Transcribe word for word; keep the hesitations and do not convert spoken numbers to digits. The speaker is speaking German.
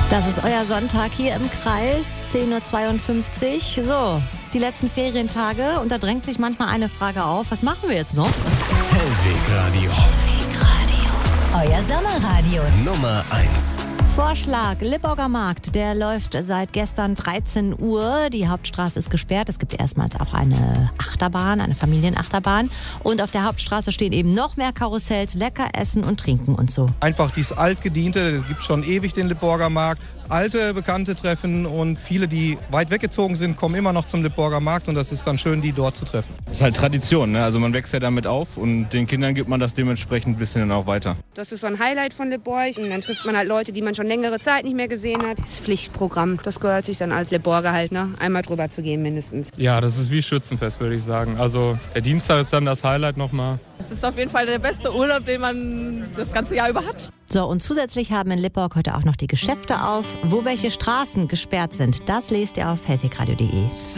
Das ist euer Sonntag hier im Kreis, zehn Uhr zweiundfünfzig. So, die letzten Ferientage und da drängt sich manchmal eine Frage auf. Was machen wir jetzt noch? Hellwegradio. Hellwegradio. Euer Sommerradio. Nummer eins. Vorschlag, Lippauger Markt, der läuft seit gestern dreizehn Uhr. Die Hauptstraße ist gesperrt. Es gibt erstmals auch eine Achterbahn, eine Familienachterbahn. Und auf der Hauptstraße stehen eben noch mehr Karussells, lecker essen und trinken und so. Einfach dieses Altgediente, es gibt schon ewig den Lippauger Markt. Alte Bekannte treffen und viele, die weit weggezogen sind, kommen immer noch zum Lippauger Markt und das ist dann schön, die dort zu treffen. Das ist halt Tradition, ne? Also man wächst ja damit auf und den Kindern gibt man das dementsprechend ein bisschen dann auch weiter. Das ist so ein Highlight von Lippborg und dann trifft man halt Leute, die man schon längere Zeit nicht mehr gesehen hat. Das Pflichtprogramm, das gehört sich dann als Lippborger halt, ne? Einmal drüber zu gehen mindestens. Ja, das ist wie Schützenfest, würde ich sagen. Also der Dienstag ist dann das Highlight nochmal. Es ist auf jeden Fall der beste Urlaub, den man das ganze Jahr über hat. So, und zusätzlich haben in Lippborg heute auch noch die Geschäfte auf. Wo welche Straßen gesperrt sind, das lest ihr auf hellwegradio punkt de.